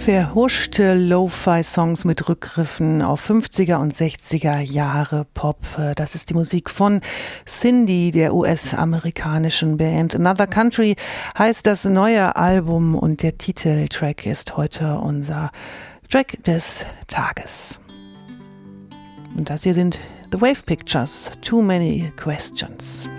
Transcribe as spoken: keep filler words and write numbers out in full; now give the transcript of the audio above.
Verhuschte Lo-Fi-Songs mit Rückgriffen auf fünfziger und sechziger Jahre Pop. Das ist die Musik von Cindy, der U S-amerikanischen Band. Another Country heißt das neue Album und der Titeltrack ist heute unser Track des Tages. Und das hier sind The Wave Pictures, Too Many Questions.